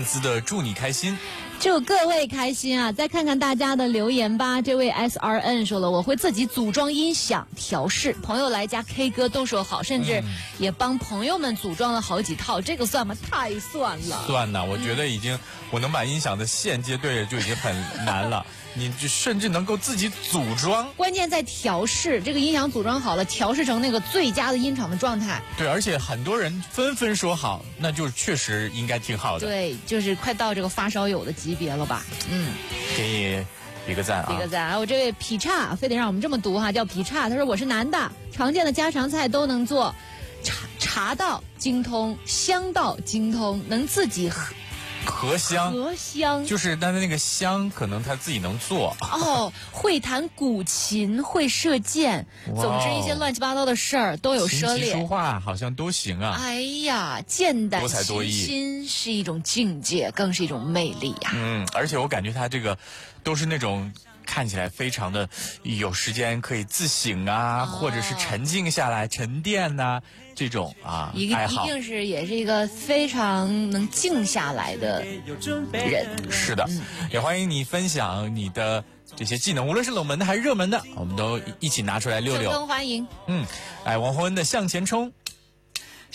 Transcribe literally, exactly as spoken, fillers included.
丝的祝你开心。 祝各位开心啊！再看看大家的留言吧。这位 S R N 说了，我会自己组装音响调试，朋友来家 K 歌都说好，甚至也帮朋友们组装了好几套，这个算吗？太算了。 算呐，我觉得已经、嗯、我能把音响的线接对就已经很难了。你就甚至能够自己组装， 关键在调试，这个音响组装好了，调试成那个最佳的音场的状态。 对，而且很多人纷纷说好，那就确实应该挺好的。 对，就是快到这个发烧友的级别了吧？嗯， 给你比个赞啊！ 比个赞啊！我这位劈叉非得让我们这么读哈，叫劈叉。他说我是男的，常见的家常菜都能做，茶茶道精通，香道精通，能自己喝。 荷香， 荷香就是但是那个香可能他自己能做哦，会弹古琴，会射箭，总之一些乱七八糟的事儿都有涉猎。 琴棋书画好像都行啊。 哎呀，剑胆多才多艺， 心是一种境界，更是一种魅力呀、啊。 嗯，而且我感觉他这个都是那种看起来非常的有时间可以自省啊，哦、或者是沉静下来沉淀呐、啊，这种啊一个一定是也是一个非常能静下来的人。 是的、嗯，也欢迎你分享你的这些技能，无论是冷门的还是热门的，我们都一起拿出来溜溜。 欢迎。 嗯，哎，王洪恩的向前冲。